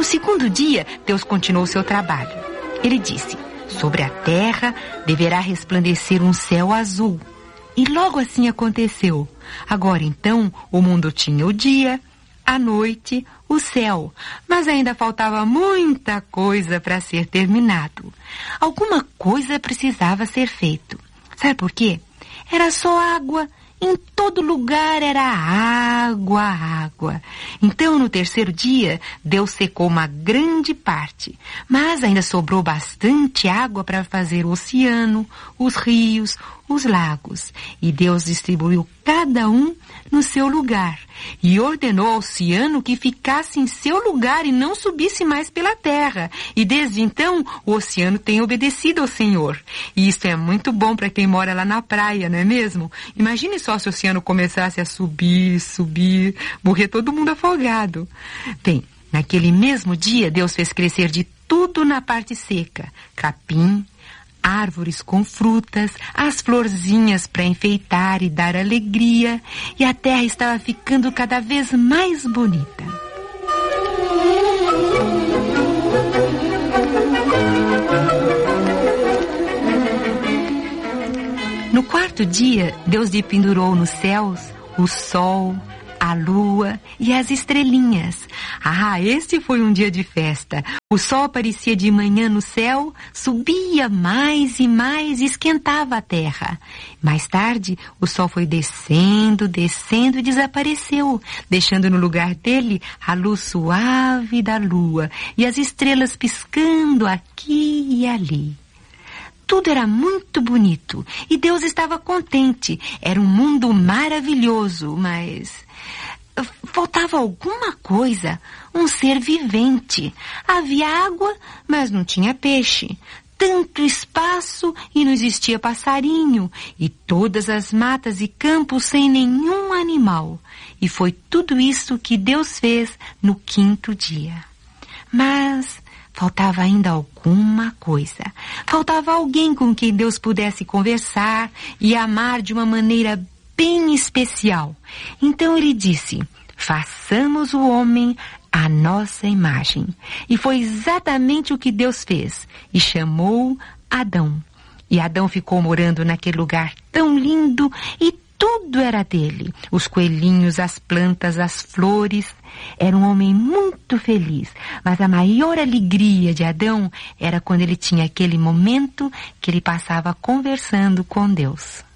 segundo dia, Deus continuou seu trabalho. Ele disse: sobre a terra deverá resplandecer um céu azul. E logo assim aconteceu. Agora então, o mundo tinha o dia, a noite, o céu, mas ainda faltava muita coisa para ser terminado. Alguma coisa precisava ser feito. Sabe por quê? Era só água. Em todo lugar era água, água. Então, no terceiro dia, Deus secou uma grande parte, mas ainda sobrou bastante água para fazer o oceano, os rios, os lagos. E Deus distribuiu cada um no seu lugar e ordenou ao oceano que ficasse em seu lugar e não subisse mais pela terra. E desde então, o oceano tem obedecido ao Senhor. E isso é muito bom para quem mora lá na praia, não é mesmo? Imagine só se o oceano começasse a subir, morrer todo mundo afogado. Bem, naquele mesmo dia, Deus fez crescer de tudo na parte seca: capim, árvores com frutas, as florzinhas para enfeitar e dar alegria, e a terra estava ficando cada vez mais bonita. No quarto dia, Deus pendurou nos céus o sol, a lua e as estrelinhas. Este foi um dia de festa. O sol aparecia de manhã no céu, subia mais e mais e esquentava a terra. Mais tarde, o sol foi descendo e desapareceu, deixando no lugar dele a luz suave da lua e as estrelas piscando aqui e ali. Tudo era muito bonito e Deus estava contente. Era um mundo maravilhoso, mas faltava alguma coisa, um ser vivente. Havia água, mas não tinha peixe. Tanto espaço e não existia passarinho. E todas as matas e campos sem nenhum animal. E foi tudo isso que Deus fez no quinto dia. Mas faltava ainda alguma coisa. Faltava alguém com quem Deus pudesse conversar e amar de uma maneira bem especial. Então ele disse: façamos o homem à nossa imagem. E foi exatamente o que Deus fez. E chamou Adão. E Adão ficou morando naquele lugar tão lindo e tudo era dele. Os coelhinhos, as plantas, as flores. Era um homem muito feliz. Mas a maior alegria de Adão era quando ele tinha aquele momento que ele passava conversando com Deus.